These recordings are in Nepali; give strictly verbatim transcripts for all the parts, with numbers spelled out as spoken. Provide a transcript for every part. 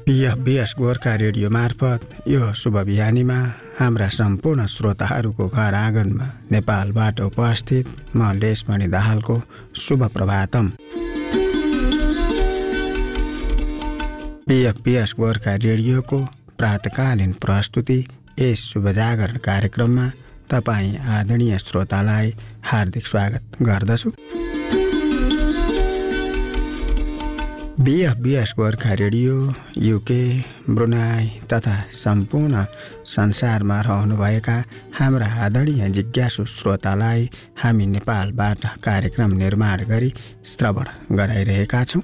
पीएफबीएस गोर्खा रेडियो मार्फत यो शुभ बिहानीमा हाम्रा सम्पूर्ण श्रोताहरूको घर आँगनमा नेपालबाट उपस्थित म लेशमणि दाहालको शुभ प्रभातम। पीएफबीएस गोर्खा रेडियोको प्रातकालीन प्रस्तुति यस शुभ जागरण कार्यक्रममा तपाईँ आदरणीय श्रोतालाई हार्दिक स्वागत गर्दछु। पीएफबीएस गोर्खा रेडियो युके, ब्रुनाई तथा सम्पूर्ण संसारमा रहनुभएका हाम्रा आदरणीय जिज्ञासु श्रोतालाई हामी नेपालबाट कार्यक्रम निर्माण गरी श्रवण गराइरहेका छौँ।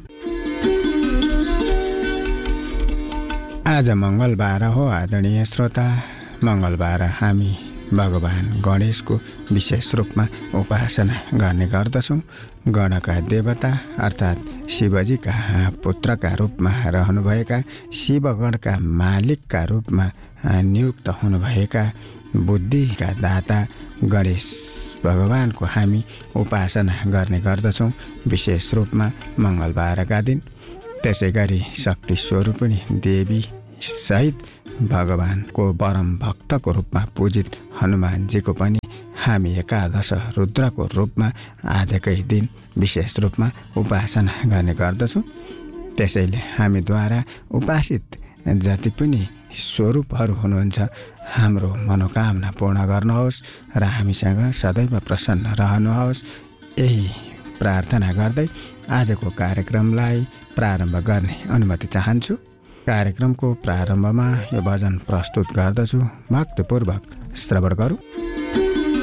आज मङ्गलबार हो आदरणीय श्रोता। मङ्गलबार हामी भगवान गणेशको विशेष रूपमा उपासना गर्ने गर्दछौँ। गणका देवता अर्थात् शिवजीका पुत्रका रूपमा रहनुभएका, शिवगणका मालिकका रूपमा नियुक्त हुनुभएका बुद्धिका दाता गणेश भगवानको हामी उपासना गर्ने गर्दछौँ विशेष रूपमा मङ्गलबारका दिन। त्यसै गरी शक्ति स्वरूपिणी देवी सहित भगवानको परम भक्तको रूपमा पूजित हनुमानजीको पनि हामी एकादश रुद्रको रूपमा आजकै दिन विशेष रूपमा उपासना गर्ने गर्दछौँ। त्यसैले हामीद्वारा उपासित जति पनि स्वरूपहरू हुनुहुन्छ हाम्रो मनोकामना पूर्ण गर्नुहोस् र हामीसँग सदैव प्रसन्न रहनुहोस्, यही प्रार्थना गर्दै आजको कार्यक्रमलाई प्रारम्भ गर्ने अनुमति चाहन्छु। कार्यक्रमको प्रारम्भमा यो भजन प्रस्तुत गर्दछु, भक्तिपूर्वक श्रवण गरौँ।